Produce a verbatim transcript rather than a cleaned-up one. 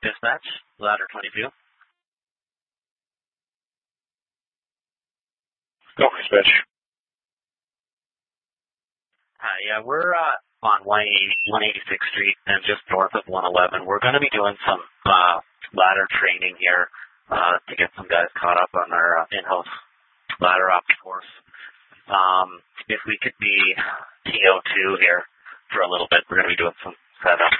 Dispatch, ladder twenty-two. Go for dispatch. Hi, yeah, we're uh, on one eighty-sixth Street and just north of one eleven. We're going to be doing some uh, ladder training here uh, to get some guys caught up on our uh, in-house ladder ops course. Um, if we could be T O two here for a little bit, we're going to be doing some setup.